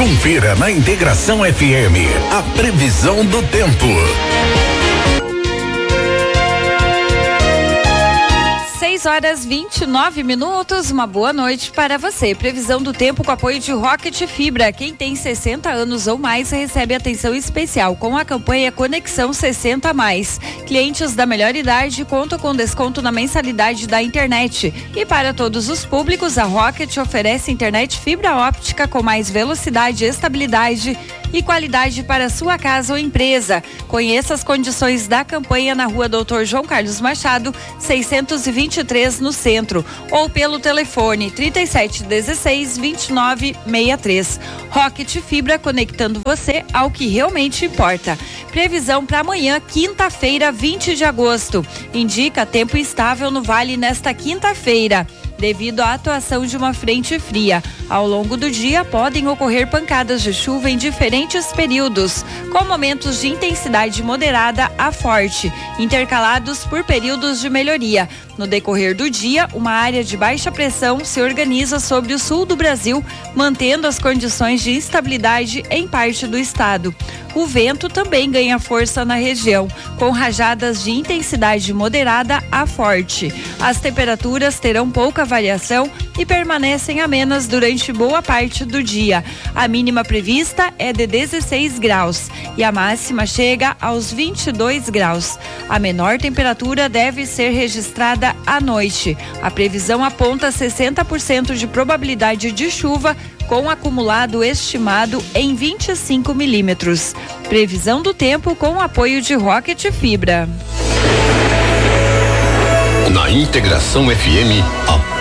Confira na Integração FM a previsão do tempo. 6h29, uma boa noite para você. Previsão do tempo com apoio de Rocket Fibra. Quem tem 60 anos ou mais recebe atenção especial com a campanha Conexão 60+. Clientes da melhor idade contam com desconto na mensalidade da internet. E para todos os públicos, a Rocket oferece internet fibra óptica com mais velocidade, estabilidade e qualidade para sua casa ou empresa. Conheça as condições da campanha na Rua Doutor João Carlos Machado, 623 no centro, ou pelo telefone 3716-2963. Rocket Fibra, conectando você ao que realmente importa. Previsão para amanhã, quinta-feira, 20 de agosto. Indica tempo estável no Vale nesta quinta-feira, devido à atuação de uma frente fria. Ao longo do dia podem ocorrer pancadas de chuva em diferentes períodos, com momentos de intensidade moderada a forte, intercalados por períodos de melhoria. No decorrer do dia, uma área de baixa pressão se organiza sobre o sul do Brasil, mantendo as condições de instabilidade em parte do estado. O vento também ganha força na região, com rajadas de intensidade moderada a forte. As temperaturas terão pouca variação e permanecem amenas durante boa parte do dia. A mínima prevista é de 16 graus e a máxima chega aos 22 graus. A menor temperatura deve ser registrada à noite. A previsão aponta 60% de probabilidade de chuva, com acumulado estimado em 25 milímetros. Previsão do tempo com apoio de Rocket Fibra. Na Integração FM, a